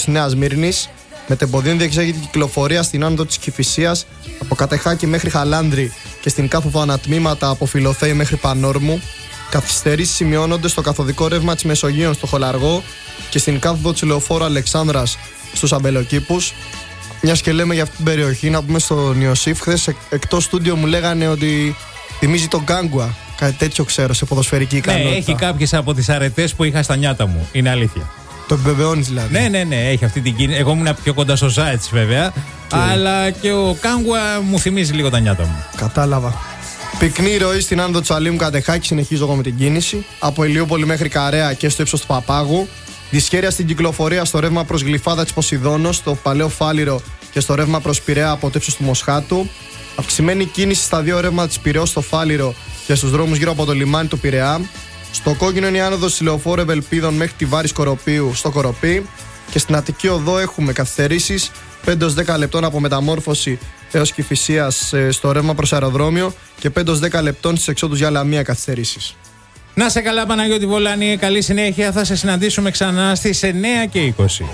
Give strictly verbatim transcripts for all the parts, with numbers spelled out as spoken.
της Νέας Μύρνης. Με τεμποδίων διεξάγεται κυκλοφορία στην άνοδο της Κηφισίας από Κατεχάκη μέχρι Χαλάνδρη και στην κάθοδο ανατμήματα από Φιλοθέη μέχρι Πανόρμου. Καθυστερήσεις σημειώνονται στο καθοδικό ρεύμα της Μεσογείων στο Χολαργό και στην κάθοδο της Λεωφόρου Αλεξάνδρας στους Αμπελοκήπους. Μιας και λέμε για αυτή την περιοχή, να πούμε στον Ιωσήφ, χθες εκτός στούντιο μου λέγανε ότι θυμίζει τον Γκάγκουα. Κάτι τέτοιο ξέρω σε ποδοσφαιρική ικανότητα. Ναι, έχει κάποιες από τις αρετές που είχα στα νιάτα μου. Είναι αλήθεια. Το επιβεβαιώνεις δηλαδή. Ναι, ναι, ναι, έχει αυτή την κίνηση. Εγώ ήμουν πιο κοντά στο Ζάιτς βέβαια. Και... αλλά και ο Γκάγκουα μου θυμίζει λίγο τα νιάτα μου. Κατάλαβα. Πυκνή ροή στην άνοδο του Αλήμου Κατεχάκη, συνεχίζω εγώ με την κίνηση. Από Ηλιούπολη μέχρι Καρέα και στο ύψος του Παπάγου. Δυσχέρεια στην κυκλοφορία στο ρεύμα προς Γλυφάδα της Ποσειδώνος, στο Παλαιό Φάληρο και στο ρεύμα προς Πειραιά από το ύψος του Μοσχάτου. Αυξημένη κίνηση στα δύο ρεύματα της Πειραιώς στο Φάληρο και στους δρόμους γύρω από το λιμάνι του Πειραιά. Στο κόκκινο είναι η άνοδος της Λεωφόρου Ευελπίδων μέχρι τη Βάρη Κοροπίου στο Κοροπή. Και στην Αττική Οδό έχουμε καθυστερήσεις πέντε έως δέκα λεπτών από Μεταμόρφωση έως Κηφισίας στο ρεύμα προς αεροδρόμιο και πέντε έως δέκα λεπτών στις εξόδους για Λαμία καθυστερήσεις. Να σε καλά, Παναγιώτη Βολάνη, καλή συνέχεια. Θα σε συναντήσουμε ξανά στις εννιά και είκοσι.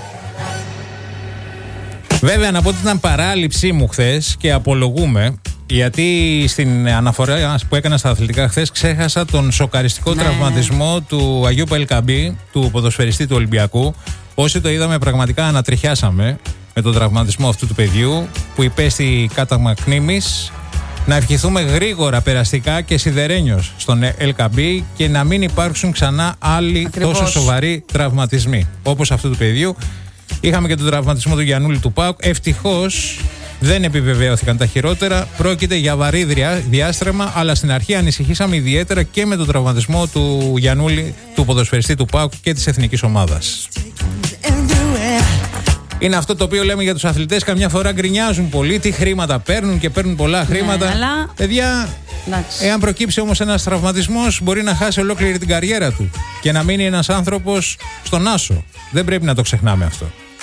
Βέβαια, να πω ότι ήταν παράληψή μου χθες και απολογούμε, γιατί στην αναφορά που έκανα στα αθλητικά χθες ξέχασα τον σοκαριστικό ναι. τραυματισμό του Αγίου Ελκαμπή, του ποδοσφαιριστή του Ολυμπιακού. Όσοι το είδαμε, πραγματικά ανατριχιάσαμε με τον τραυματισμό αυτού του παιδιού που υπέστη κάταγμα κνήμης. Να ευχηθούμε γρήγορα περαστικά και σιδερένιος στον Ελκαμπή και να μην υπάρξουν ξανά άλλοι Ακριβώς. τόσο σοβαροί τραυματισμοί όπως αυτού του παιδιού. Είχαμε και τον τραυματισμό του Γιαννούλη του ΠΑΟΚ. Ευτυχώς δεν επιβεβαιώθηκαν τα χειρότερα. Πρόκειται για βαρύ διάστρεμα, αλλά στην αρχή ανησυχήσαμε ιδιαίτερα και με τον τραυματισμό του Γιαννούλη, του ποδοσφαιριστή του ΠΑΟΚ και της εθνικής ομάδας. Είναι αυτό το οποίο λέμε για τους αθλητές. Καμιά φορά γκρινιάζουν πολύ, τι χρήματα παίρνουν και παίρνουν πολλά χρήματα. Ναι, αλλά... Παιδιά, εντάξει. Εάν προκύψει όμως ένας τραυματισμός, μπορεί να χάσει ολόκληρη την καριέρα του και να μείνει ένας άνθρωπος στον άσο. Δεν πρέπει να το ξεχνάμε αυτό.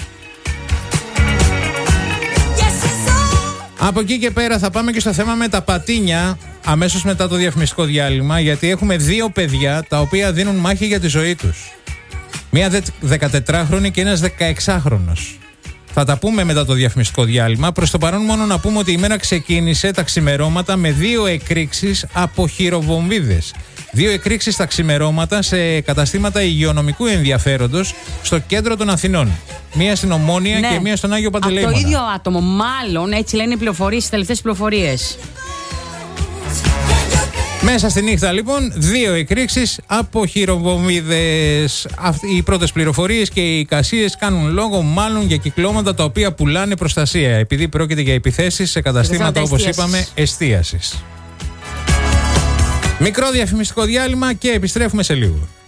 Από εκεί και πέρα θα πάμε και στο θέμα με τα πατίνια αμέσως μετά το διαφημιστικό διάλειμμα, γιατί έχουμε δύο παιδιά τα οποία δίνουν μάχη για τη ζωή τους. Μία δεκατετράχρονη και ένας δεκαεξάχρονος. Θα τα πούμε μετά το διαφημιστικό διάλειμμα. Προς το παρόν μόνο να πούμε ότι η μέρα ξεκίνησε τα ξημερώματα με δύο εκρήξεις από χειροβομβίδες. Δύο εκρήξεις τα ξημερώματα σε καταστήματα υγειονομικού ενδιαφέροντος στο κέντρο των Αθηνών. Μία στην Ομόνια ναι. και μία στον Άγιο Παντελεήμονα. Από το ίδιο άτομο, μάλλον, έτσι λένε οι πληροφορίες, οι τελευταίες πληροφορίες. Μέσα στη νύχτα λοιπόν δύο εκρήξεις από χειροβομβίδες. Οι πρώτες πληροφορίες και οι εικασίες κάνουν λόγο μάλλον για κυκλώματα τα οποία πουλάνε προστασία, επειδή πρόκειται για επιθέσεις σε καταστήματα όπως είπαμε εστίασης. Μικρό διαφημιστικό διάλειμμα και επιστρέφουμε σε λίγο.